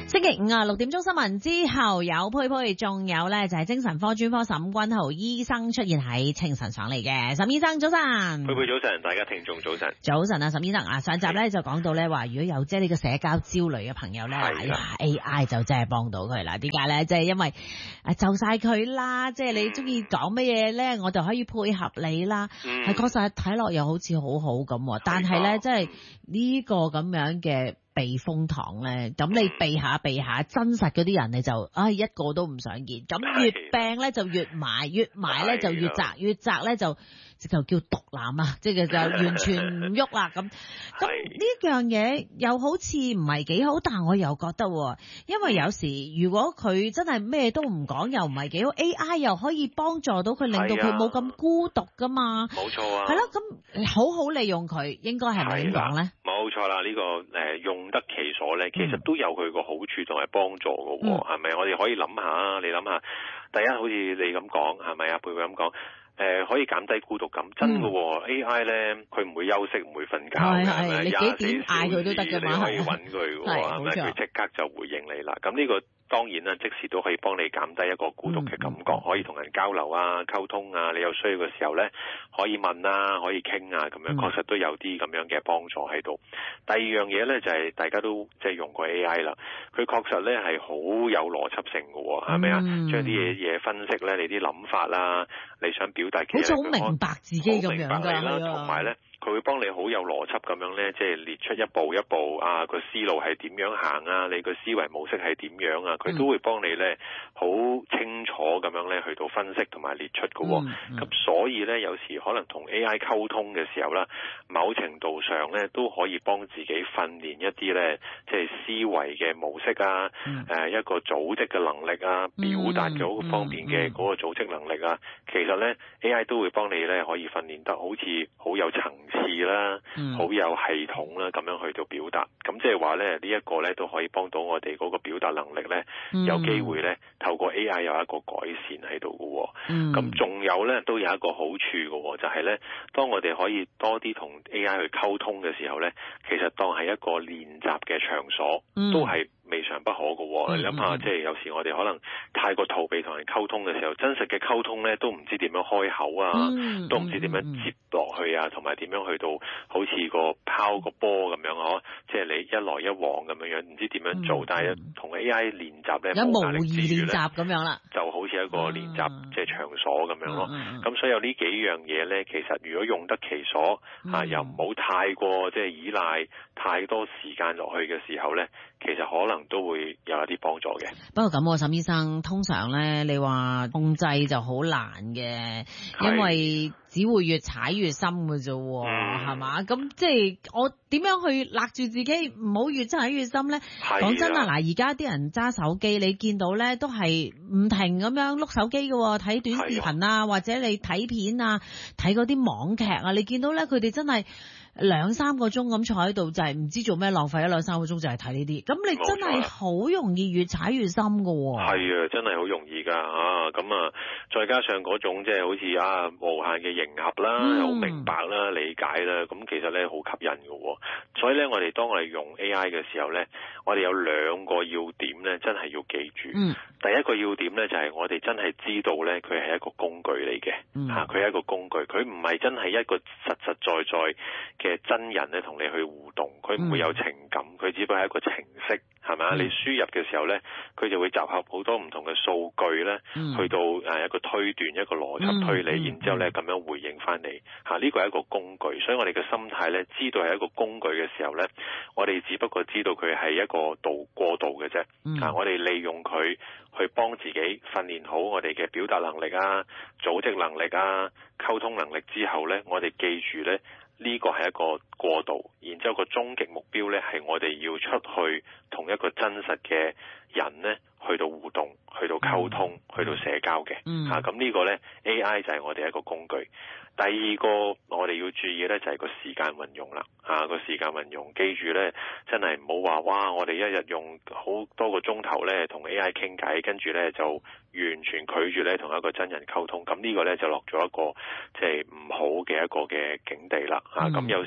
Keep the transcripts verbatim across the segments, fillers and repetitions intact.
星期五啊，六點鐘新聞之後有佩佩，仲有咧就係精神科專科沈君豪醫生出現喺清晨上嚟嘅。沈醫生早晨， 佩佩早晨，大家聽眾早晨。 早晨啊，沈醫生啊，上集咧就講到咧話，如果有即係呢個社交焦慮嘅朋友咧，哎呀 A I 就真係幫到佢啦。點解咧？即係因為誒就晒佢啦，即係你中意講乜嘢咧，我就可以配合你啦。係確實睇落又好似好好咁，但係咧即係呢個咁樣嘅避風塘咧，咁你避下避下，真實嗰啲人你就唉、哎、一個都唔想見。咁越病咧就越埋，越埋咧就越窄，越窄咧就直頭叫毒男啊！即係就完全唔喐啦咁。咁呢樣嘢又好似唔係幾好，但我又覺得，因為有時如果佢真係咩都唔講，又唔係幾好 ，A I 又可以幫助到佢，令到佢冇咁孤獨噶嘛。 冇錯啊。 係咯，咁好好利用佢，應該係咪咁講咧？ 冇錯啦，呢、這個誒、呃、用得其所咧，其實都有佢個好處同埋幫助嘅喎，係、嗯、咪？我哋可以諗下，你諗下，第一好似你咁講，係咪啊？佩佩咁講。誒、呃、可以減低孤獨感，真嘅喎、哦嗯、A I 咧佢唔會休息，唔會瞓覺嘅，係咪？廿四小時你可以揾佢嘅喎，係咪？佢即刻就回應你啦。咁呢個當然啦，即時都可以幫你減低一個孤獨嘅感覺，嗯、可以同人交流啊、溝通啊。你有需要嘅時候咧，可以問啊，可以傾啊，咁樣、嗯、確實都有啲咁樣嘅幫助喺度。第二樣嘢咧就係、是、大家都即係用過 A I 啦，佢確實咧係好有邏輯性嘅喎，係咪啊？將啲嘢嘢分析咧，你啲諗法啦，你想表達嘅好似好明白自己咁樣㗎， 同埋咧。佢會幫你好有邏輯咁樣咧，即係列出一步一步啊，個思路係點樣行啊，你個思維模式係點樣啊，佢都會幫你咧好清楚咁樣咧去到分析同埋列出嘅、哦。咁、嗯嗯、所以咧有時可能同 A I 溝通嘅時候啦，某程度上咧都可以幫自己訓練一啲咧即係思維嘅模式啊，誒、嗯呃、一個組織嘅能力啊，表達嘅好方面嘅嗰個組織能力啊，嗯嗯、其實咧 A I 都會幫你咧可以訓練得好似好有層次啦，好、嗯、有系統啦，咁樣去到表達，咁即係話咧呢一個咧都可以幫到我哋嗰個表達能力咧，嗯、有機會咧透過 A I 有一個改善喺度嘅，咁仲、嗯、有咧都有一個好處嘅，就係、是、咧當我哋可以多啲同 A I 去溝通嘅時候咧，其實當係一個練習嘅場所，嗯、都係未嘗不可嘅。你諗下，即係有時我哋可能太過逃避同人溝通嘅時候，真實嘅溝通咧都唔知點樣開口啊，嗯、都唔知點樣接落去啊，同埋點樣去到好似個拋個波咁樣嗬，即係你一來一往咁樣樣，唔知點樣做，嗯、但係同 A I 練習咧，冇壓力之餘咧，咁樣啦，就好似一個練習即係場所咁樣咯。咁、嗯嗯、所以有呢幾樣嘢咧，其實如果用得其所，嗯、啊，又唔好太過即係依賴太多時間落去嘅時候咧，其實可能都會有一啲幫助嘅。不過咁，沈醫生通常咧，你話控制就好難嘅，因為只會越踩越深嘅啫，係嘛？咁即係我點樣去勒住自己，唔好越踩越深咧？講真啊，嗱，而家啲人揸手機，你見到咧都係唔停咁樣碌手機嘅，睇短視頻啊，或者你睇片啊，睇嗰啲網劇啊，你見到咧佢哋真係兩三個鐘咁坐喺度，就係唔知做咩，浪費咗兩三個鐘就係睇呢啲。咁你真係好容易越踩越深嘅。係啊，真係好容易噶啊！咁啊，再加上嗰種即係好似啊無限嘅迎合啦，好、嗯、明白啦、理解啦，咁其實咧好吸引嘅。所以咧，我哋當我哋用 A I 嘅時候咧，我哋有兩個要點咧，真係要記住。嗯、第一個要點咧就係、是、我哋真係知道咧，佢係一個工具嚟嘅。嗯、啊，佢係一個工具，佢唔係真係一個實實在在嘅真人咧，同你去互動，佢唔會有情感，佢只不過係一個程式，係咪啊？你輸入嘅時候咧，佢就會集合好多唔同嘅數據咧，嗯、去到誒一個推斷、一個邏輯推理，嗯嗯、然之後咧咁樣回應翻你。嚇、啊，呢個係一個工具，所以我哋嘅心態咧，知道係一個工具嘅時候咧，我哋只不過知道佢係一個度過渡嘅啫。嗯、啊，我哋利用佢去幫自己訓練好我哋嘅表達能力啊、組織能力啊、溝通能力之後咧，我哋記住咧。呢個係一個過渡，然之後個終極目標呢係我哋要出去同一個真實嘅人呢去到互動、去到溝通、嗯、去到社交嘅。嗯、啊，咁呢個呢 A I 就係我哋一個工具。第二個我哋要注意呢，就係個時間運用啦。啊，個時間運用，記住呢，真係唔好話哇！我哋一日用好多個鐘頭呢同 A I 傾偈，跟住呢就完全拒絕呢同一個真人溝通。咁呢個呢就落咗一個即係唔好嘅一個嘅境地啦。啊，咁、嗯、有時好多嘢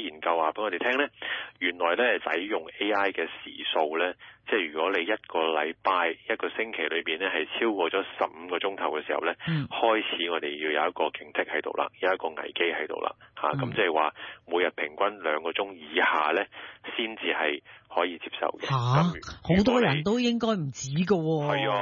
研究話俾我哋聽咧，原來咧使用 A I 嘅時數咧，即係如果你一個禮拜一個星期裏邊咧係超過咗十五個鐘頭嘅時候咧，嗯、開始我哋要有一個警惕喺度啦，有一個危機喺度啦，嚇、嗯，咁即係話每日平均兩個鐘以下咧，先至係可以接受嘅。 嚇，好多人都應該唔止㗎喎。 係啊，